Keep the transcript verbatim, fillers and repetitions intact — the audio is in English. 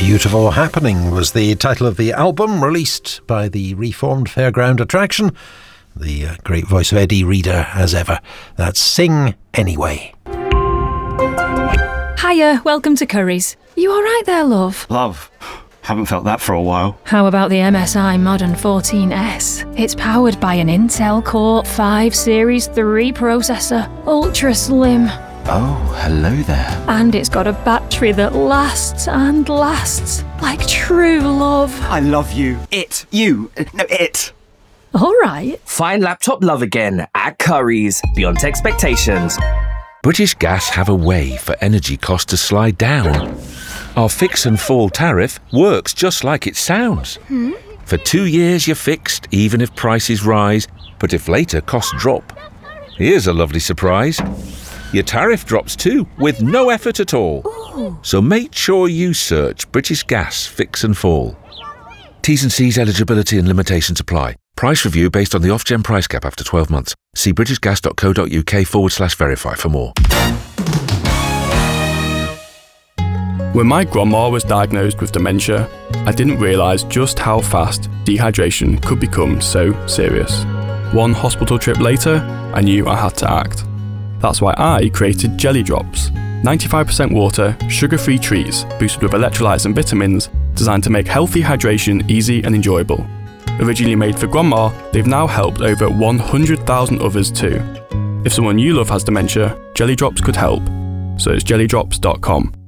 Beautiful Happening was the title of the album released by the reformed Fairground Attraction. The uh, great voice of Eddie Reader as ever. That's Sing Anyway. Hiya, welcome to Curry's. You alright there, love? Love. Haven't felt that for a while. How about the M S I Modern fourteen S? It's powered by an Intel Core five Series three processor, ultra slim. Oh, hello there. And it's got a battery that lasts and lasts like true love. I love you. It. You. No, it. Alright. Find laptop love again at Curry's, beyond expectations. British Gas have a way for energy costs to slide down. Our fix and fall tariff works just like it sounds. Hmm? For two years you're fixed, even if prices rise, but if later costs drop. Here's a lovely surprise. Your tariff drops too, with no effort at all. Ooh. So make sure you search British Gas Fix and Fall. T's and C's, eligibility and limitations apply. Price review based on the Ofgem price cap after twelve months. See britishgas.co.uk forward slash verify for more. When my grandma was diagnosed with dementia, I didn't realise just how fast dehydration could become so serious. One hospital trip later, I knew I had to act. That's why I created Jelly Drops, ninety-five percent water, sugar-free treats boosted with electrolytes and vitamins designed to make healthy hydration easy and enjoyable. Originally made for grandma, they've now helped over one hundred thousand others too. If someone you love has dementia, Jelly Drops could help. Search jelly drops dot com.